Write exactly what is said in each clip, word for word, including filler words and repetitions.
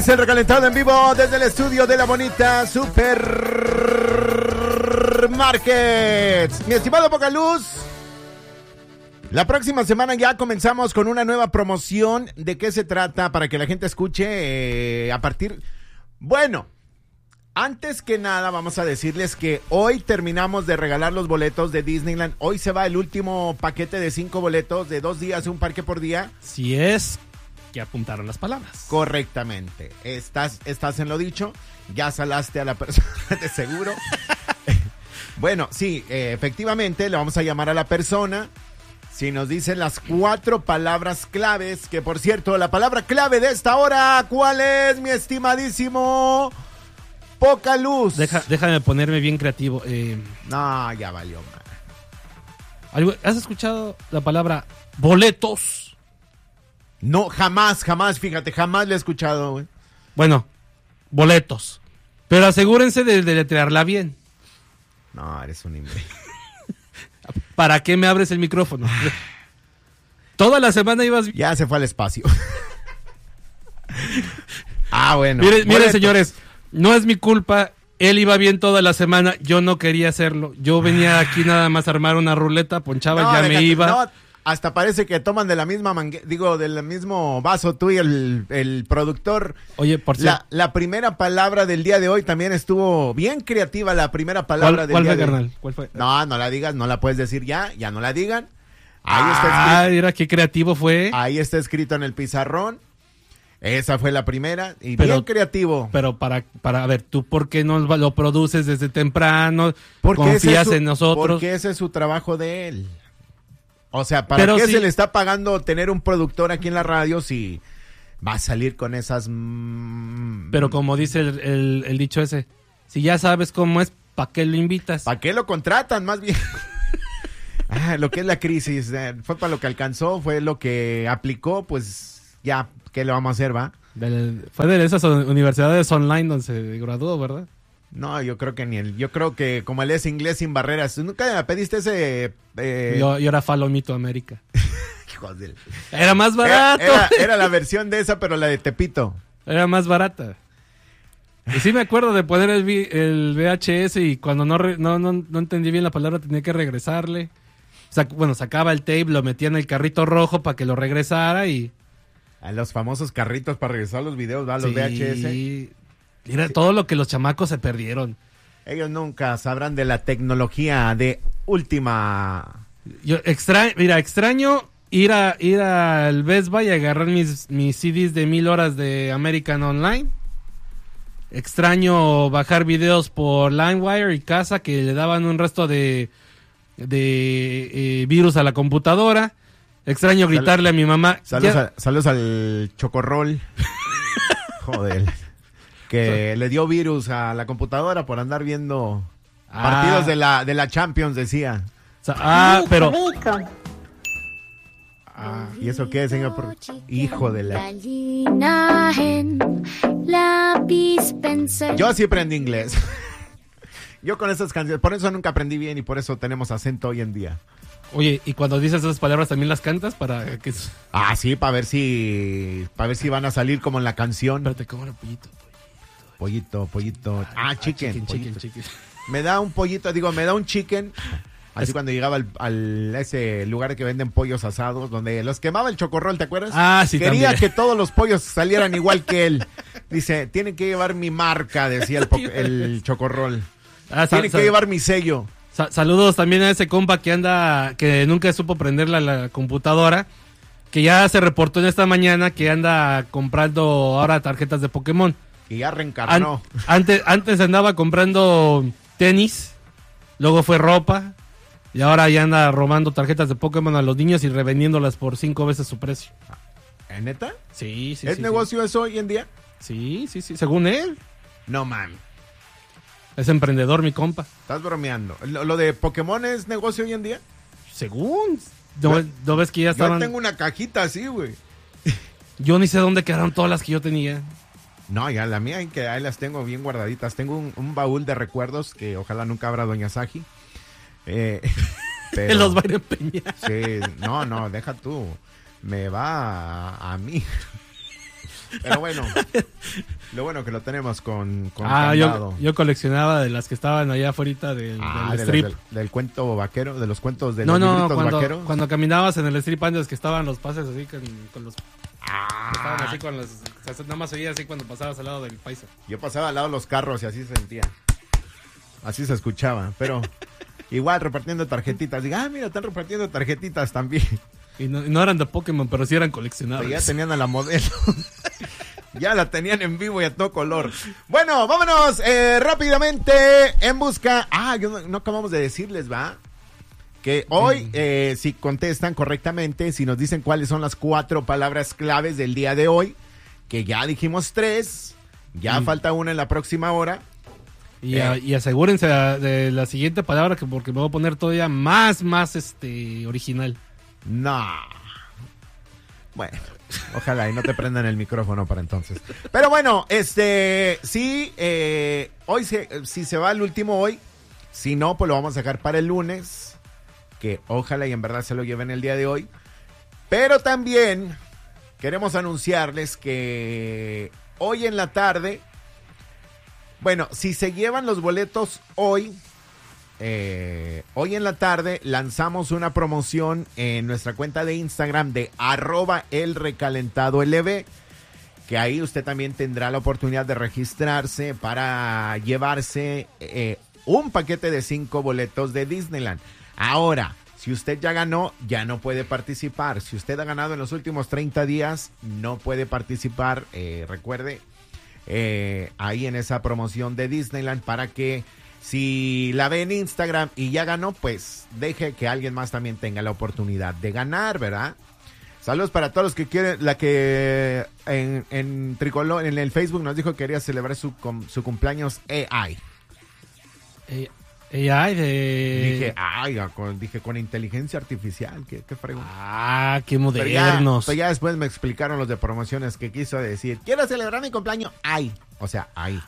el recalentado en vivo desde el estudio de la bonita Supermarket. Mi estimado Pocaluz, la próxima semana ya comenzamos con una nueva promoción. ¿De qué se trata? Para que la gente escuche eh, a partir... Bueno, antes que nada vamos a decirles que hoy terminamos de regalar los boletos de Disneyland. Hoy se va el último paquete de cinco boletos de dos días, un parque por día. Si es que apuntaron las palabras. Correctamente. Estás, estás en lo dicho. Ya salaste a la persona de seguro. Bueno, sí, eh, efectivamente le vamos a llamar a la persona. Si nos dicen las cuatro palabras claves, que por cierto, la palabra clave de esta hora, ¿cuál es, mi estimadísimo Pocaluz? Deja, déjame ponerme bien creativo. Eh, no, ya valió, man. ¿Has escuchado la palabra boletos? No, jamás, jamás, fíjate, jamás le he escuchado, güey. Bueno, boletos. Pero asegúrense de deletrearla bien. No, eres un imbécil. ¿Para qué me abres el micrófono? Toda la semana ibas... Ya se fue al espacio. Ah, bueno. Miren, miren, señores, no es mi culpa. Él iba bien toda la semana. Yo no quería hacerlo. Yo venía aquí nada más a armar una ruleta, ponchaba, no, ya déjate, me iba. No, hasta parece que toman de la misma mangue... digo, del mismo vaso tú y el, el productor. Oye, por cierto. La, la primera palabra del día de hoy también estuvo bien creativa, la primera palabra ¿Cuál, del cuál día fue, de carnal? hoy. ¿Cuál fue? No, no la digas, no la puedes decir ya, ya no la digan. Ahí ah, está escrito. Mira qué creativo fue. Ahí está escrito en el pizarrón. Esa fue la primera y pero, bien creativo. Pero para, para, a ver, ¿tú por qué no lo produces desde temprano? Porque confías su, en nosotros. Porque ese es su trabajo de él. O sea, ¿para pero qué sí, se le está pagando tener un productor aquí en la radio si va a salir con esas... Mmm... Pero como dice el, el, el dicho ese, si ya sabes cómo es, ¿para qué lo invitas? ¿Para qué lo contratan, más bien? Ah, lo que es la crisis, eh, fue para lo que alcanzó, fue lo que aplicó, pues ya, ¿qué le vamos a hacer, va? Del, fue de esas universidades online donde se graduó, ¿verdad? No, yo creo que ni él. Yo creo que como él es inglés sin barreras. ¿Nunca pediste ese...? Eh... Yo, yo era Falomito América. Joder. Era más barato. Era, era, era la versión de esa, pero la de Tepito. Era más barata. Y sí me acuerdo de poner el, el V H S y cuando no, re, no, no, no entendí bien la palabra tenía que regresarle. Sac, bueno, sacaba el tape, lo metía en el carrito rojo para que lo regresara y... A los famosos carritos para regresar los videos, ¿va? Los sí. V H S. Mira, sí. Todo lo que los chamacos se perdieron. Ellos nunca sabrán de la tecnología de última. Yo extra, mira, extraño ir a ir al Best Buy y agarrar mis, mis C Ds de mil horas de American Online. Extraño bajar videos por LimeWire y casa que le daban un resto de, de eh, virus a la computadora. Extraño Sal, gritarle a mi mamá. Saludos, a, saludos al Chocorrol. Joder. Que le dio virus a la computadora por andar viendo ah. partidos de la de la Champions, decía. O sea, ah, pero... Ah, ¿y eso qué, señor? Por... Hijo de la... Yo sí aprendí inglés. Yo con esas canciones, por eso nunca aprendí bien y por eso tenemos acento hoy en día. Oye, ¿y cuando dices esas palabras también las cantas para que... Ah, sí, para ver si para ver si van a salir como en la canción. Espérate, ¿cómo era pollito? Pollito, pollito. Ah, chicken. chicken, chicken, chicken. Me da un pollito, digo, me da un chicken. Así es... cuando llegaba al, al ese lugar que venden pollos asados, donde los quemaba el Chocorrol, ¿te acuerdas? Ah, sí, Quería también. que todos los pollos salieran igual que él. Dice, tienen que llevar mi marca, decía el, po- el Chocorrol. Ah, tienen sal, que sal, llevar mi sello. Sal, saludos también a ese compa que anda, que nunca supo prender la, la computadora, que ya se reportó en esta mañana que anda comprando ahora tarjetas de Pokémon. Y ya reencarnó. An- antes, antes andaba comprando tenis, luego fue ropa, y ahora ya anda robando tarjetas de Pokémon a los niños y revendiéndolas por cinco veces su precio. ¿En neta? Sí, sí, ¿Es sí. negocio sí. eso hoy en día? Sí, sí, sí, según él. No, man. Es emprendedor, mi compa. Estás bromeando. ¿Lo, lo de Pokémon es negocio hoy en día? Según. ¿No, ¿no ves que ya estaban? Yo tengo una cajita así, güey. Yo ni sé dónde quedaron todas las que yo tenía. No, ya la mía, que ahí las tengo bien guardaditas. Tengo un, un baúl de recuerdos que ojalá nunca abra Doña Saji. Eh, pero, los va a ir a empeñar. Sí, no, no, deja tú. Me va a, a mí. Pero bueno. Lo bueno que lo tenemos con, con Ah, candado. yo, yo coleccionaba de las que estaban allá afuera del, Ah, del de strip. la- del, del cuento vaquero, de los cuentos de No, los no, libritos cuando, vaqueros. cuando caminabas en el strip antes que estaban los pases así con, con los... Ah, Estaban así con los... O sea, nada más oía así cuando pasabas al lado del paisa. yo pasaba al lado de los carros y así se sentía. Así se escuchaba, pero igual repartiendo tarjetitas. Diga, ah, mira, están repartiendo tarjetitas también. Y no, y no eran de Pokémon, pero sí eran Pero coleccionables. ya tenían a la modelo. Ya la tenían en vivo y a todo color. Bueno, vámonos eh, rápidamente en busca. Ah, yo no, no acabamos de decirles, ¿va? Que hoy, eh, si contestan correctamente, si nos dicen cuáles son las cuatro palabras claves del día de hoy, que ya dijimos tres, ya Mm. falta una en la próxima hora. Y, a- y asegúrense de la siguiente palabra, que porque me voy a poner todavía más, más este original. No. Bueno, ojalá y no te prendan el micrófono para entonces. Pero bueno, este, sí, eh, hoy se, si se va el último hoy, si no, pues lo vamos a dejar para el lunes, que ojalá y en verdad se lo lleven el día de hoy. Pero también queremos anunciarles que hoy en la tarde, bueno, si se llevan los boletos hoy, Eh, hoy en la tarde lanzamos una promoción en nuestra cuenta de Instagram de arroba el recalentado LB, que ahí usted también tendrá la oportunidad de registrarse para llevarse eh, un paquete de cinco boletos de Disneyland. Ahora, si usted ya ganó, ya no puede participar. Si usted ha ganado en los últimos treinta días, no puede participar. Eh, recuerde, eh, ahí en esa promoción de Disneyland para que si la ve en Instagram y ya ganó, pues deje que alguien más también tenga la oportunidad de ganar, ¿verdad? Saludos para todos los que quieren, la que en, en Tricolor, en el Facebook nos dijo que quería celebrar su, cum- su cumpleaños A I. Eh, eh, ay, de... Dije, ay, con, dije con inteligencia artificial, qué, qué fregón. Ah, qué Pero ya, modernos. pero ya después me explicaron los de promociones que quiso decir, quiero celebrar mi cumpleaños A I. O sea, ahí.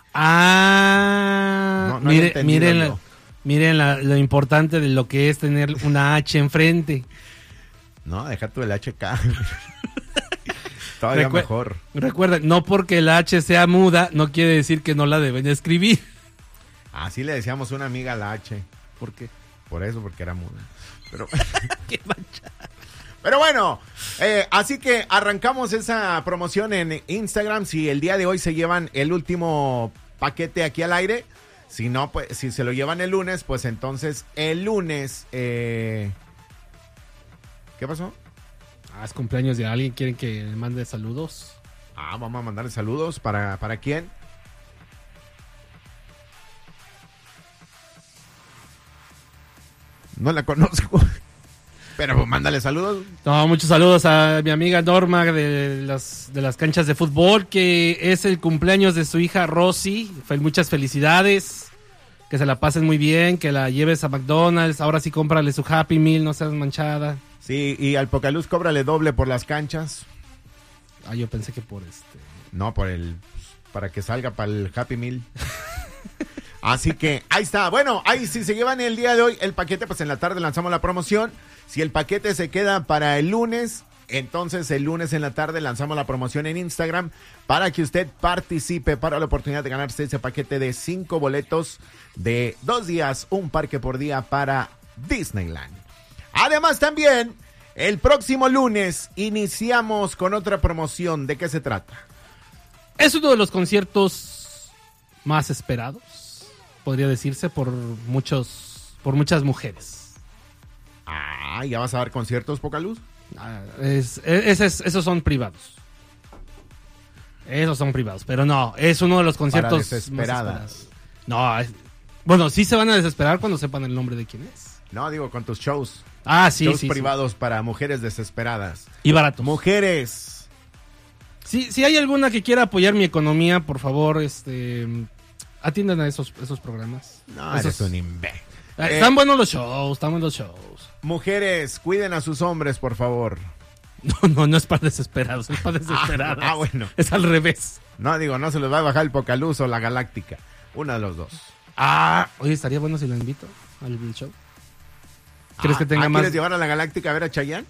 Ah, No, no había mire, entendido miren, yo. la- miren la- lo importante de lo que es tener una H enfrente. No, deja tú el H K. Todavía Recue- mejor. Recuerden, no porque la H sea muda, no quiere decir que no la deben escribir. Así le decíamos a una amiga a la H. ¿Por qué? Por eso, porque era muda. Pero, Qué mancha. pero bueno, eh, así que arrancamos esa promoción en Instagram. Si el día de hoy se llevan el último paquete aquí al aire, si no, pues si se lo llevan el lunes, pues entonces el lunes... Eh... ¿Qué pasó? Ah, es cumpleaños de alguien, quieren que le mande saludos. Ah, vamos a mandarle saludos. ¿Para, para quién? No la conozco. Pero pues, mándale saludos. No, muchos saludos a mi amiga Norma de las, de las canchas de fútbol, que es el cumpleaños de su hija Rosy. Fe- Muchas felicidades. Que se la pasen muy bien, que la lleves a McDonald's. Ahora sí cómprale su Happy Meal, no seas manchada. Sí, y al Pocaluz cóbrale doble por las canchas. Ah, yo pensé que por este... No, por el... Para que salga para el Happy Meal. Así que ahí está. Bueno, ahí si se llevan el día de hoy el paquete, pues en la tarde lanzamos la promoción. Si el paquete se queda para el lunes, entonces el lunes en la tarde lanzamos la promoción en Instagram para que usted participe para la oportunidad de ganarse ese paquete de cinco boletos de dos días, un parque por día para Disneyland. Además también, el próximo lunes iniciamos con otra promoción. ¿De qué se trata? Es uno de los conciertos más esperados, podría decirse, por muchos, por muchas mujeres. Ah, ¿ya vas a dar conciertos, Pocaluz? Ah, es, es- es- esos son privados. Esos son privados, pero no, es uno de los conciertos más desesperadas. esperados. No, es- bueno, sí se van a desesperar cuando sepan el nombre de quién es. No, digo, con tus shows. Ah, sí, shows sí, sí. privados para mujeres desesperadas. Y baratos. Mujeres. Si, si hay alguna que quiera apoyar mi economía, por favor, este, atiendan a esos, esos programas. No, Esos- eres un imbécil. Ah, Eh, Están buenos los shows, están buenos los shows. Mujeres, cuiden a sus hombres, por favor. No, no, no es para desesperados, es para desesperadas. Ah, ah, bueno. Es al revés. No, digo, no se les va a bajar el Pocaluz o la Galáctica. Una de los dos. Ah, oye, estaría bueno si lo invito al show. ¿Crees Ah, que tenga ah, más? ¿Quieres llevar a la Galáctica a ver a Chayanne?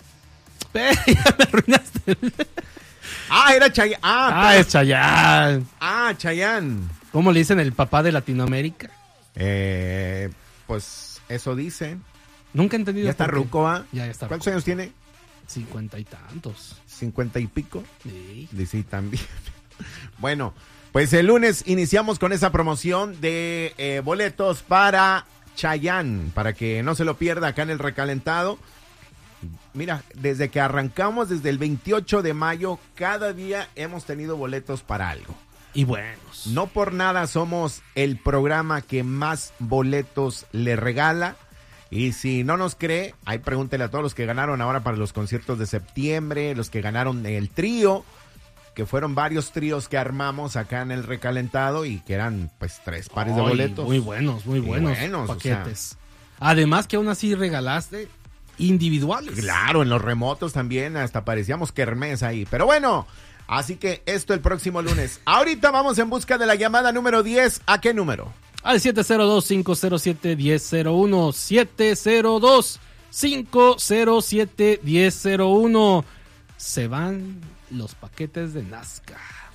Eh, ya me arruinaste. Ah, era Chayanne. Ah, Ah, pero- es Chayanne. Ah, Chayanne. ¿Cómo le dicen el papá de Latinoamérica? Eh, pues eso dicen. Nunca he entendido. Ya está por qué. ruco, ¿ah? Ya, ya está ¿Cuántos ruco. años tiene? Cincuenta y tantos. ¿Cincuenta y pico? Sí. Sí, también. Bueno, pues el lunes iniciamos con esa promoción de eh, boletos para Chayanne, para que no se lo pierda acá en el recalentado. Mira, desde que arrancamos, desde el veintiocho de mayo, cada día hemos tenido boletos para algo. Y buenos. No por nada somos el programa que más boletos le regala. Y si no nos cree, ahí pregúntele a todos los que ganaron ahora para los conciertos de septiembre, los que ganaron el trío, que fueron varios tríos que armamos acá en el recalentado y que eran pues tres pares de Ay, boletos. Muy buenos, muy buenos, buenos, paquetes. O sea, además que aún así regalaste individuales. Claro, en los remotos también hasta parecíamos kermés ahí. Pero bueno, así que esto el próximo lunes. Ahorita vamos en busca de la llamada número diez. ¿A qué número? Al siete cero dos, cinco cero siete, uno cero cero uno. siete cero dos, cinco cero siete, uno cero cero uno. Se van los paquetes de Nazca.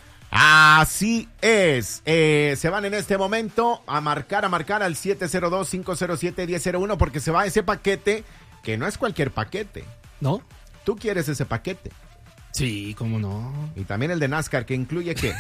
Así es. Eh, se van en este momento a marcar, a marcar al siete cero dos, cinco cero siete, uno cero cero uno porque se va ese paquete que no es cualquier paquete. ¿No? Tú quieres ese paquete. Sí, cómo no. Y también el de NASCAR, que incluye ¿qué?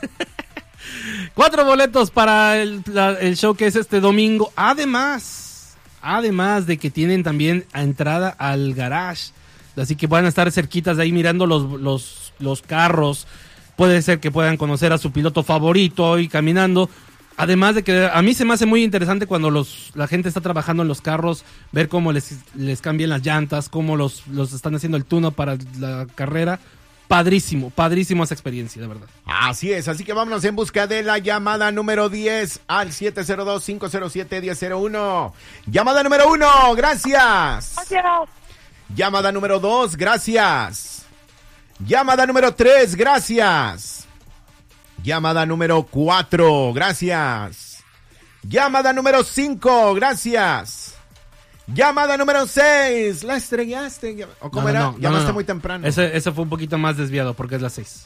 Cuatro boletos para el, la- el show que es este domingo. Además, además de que tienen también entrada al garage. Así que van a estar cerquitas de ahí mirando los, los, los carros. Puede ser que puedan conocer a su piloto favorito y caminando. Además de que a mí se me hace muy interesante cuando los, la gente está trabajando en los carros, ver cómo les, les cambian las llantas, cómo los, los están haciendo el tune-up para la carrera. Padrísimo, padrísimo esa experiencia, de verdad. Así es, así que vámonos en busca de la llamada número diez al siete cero dos, cinco cero siete, uno cero cero uno. Llamada número uno, gracias. Gracias. Llamada número dos, gracias. Llamada número tres, gracias. Llamada número cuatro, gracias. Llamada número cinco, gracias. Llamada número seis, la estrellaste. ¿O cómo No, no, era? no, no, Llamaste no. muy temprano. Ese, ese fue un poquito más desviado porque es las seis.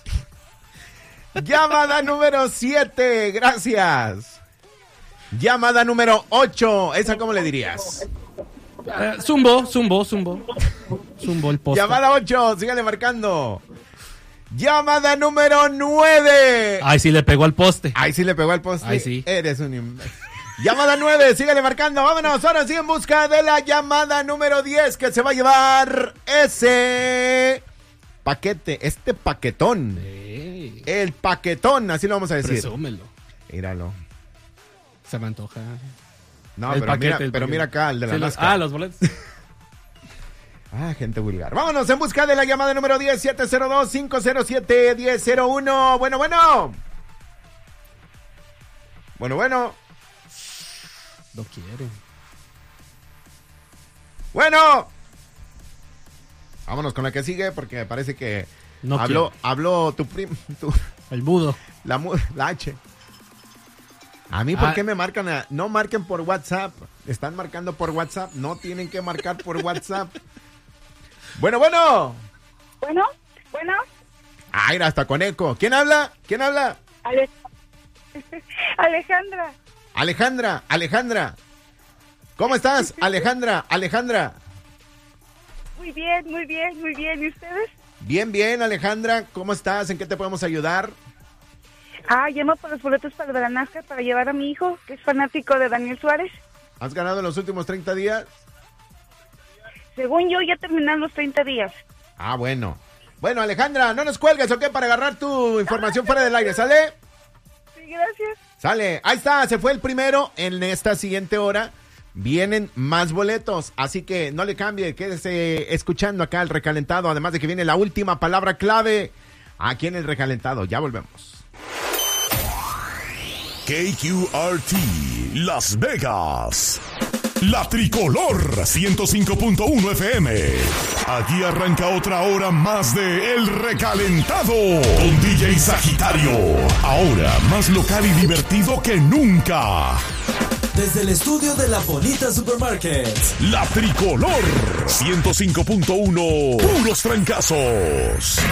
Llamada número siete, gracias. Llamada número ocho, ¿esa cómo le dirías? Eh, zumbo, zumbo, zumbo. Zumbo el poste. Llamada ocho, sígale marcando. Llamada número nueve. Ay, sí le pegó al poste. Ahí sí le pegó al poste. Ahí sí. Eres un imbécil. Llamada nueve, sígale marcando. Vámonos, ahora sí en busca de la llamada número diez que se va a llevar ese paquete, este paquetón. Ey, El paquetón, así lo vamos a decir. presúmelo. Míralo. Se me antoja. No, El pero, paquete, mira, el pero paquete. mira acá, el de la Sí, los- NASCAR. Ah, los boletos. Ah, gente vulgar. Vámonos en busca de la llamada número diez, siete cero dos, cinco cero siete, uno cero cero uno. Bueno, bueno. Bueno, bueno. No quiere. Bueno. Vámonos con la que sigue porque me parece que No habló, quiere. habló tu primo, tu, El mudo. la, mu- la H. A mí, ¿por Ah. qué me marcan? A- no marquen por WhatsApp. Están marcando por WhatsApp. No tienen que marcar por WhatsApp. Bueno, bueno. Bueno, bueno, Ay, era hasta con eco. ¿Quién habla? ¿Quién habla? Ale- Alejandra. Alejandra, Alejandra. ¿Cómo estás, Alejandra? Alejandra. Muy bien, muy bien, muy bien. ¿Y ustedes? Bien, bien, Alejandra. ¿Cómo estás? ¿En qué te podemos ayudar? Ah, llamo por los boletos para la NASCAR para llevar a mi hijo, que es fanático de Daniel Suárez. ¿Has ganado en los últimos treinta días? Según yo, ya terminaron los treinta días. Ah, bueno. Bueno, Alejandra, no nos cuelgues, ¿ok? Para agarrar tu información fuera del aire, ¿sale? Sí, gracias. Sale. Ahí está, se fue el primero. En esta siguiente hora vienen más boletos. Así que no le cambie, quédese escuchando acá el recalentado. Además de que viene la última palabra clave aquí en el recalentado. Ya volvemos. K Q R T Las Vegas. La Tricolor ciento cinco punto uno F M. Aquí arranca otra hora más de El Recalentado con D J Sagitario. Ahora más local y divertido que nunca. Desde el estudio de La Bonita Supermarket. La Tricolor ciento cinco punto uno. Puros trancazos.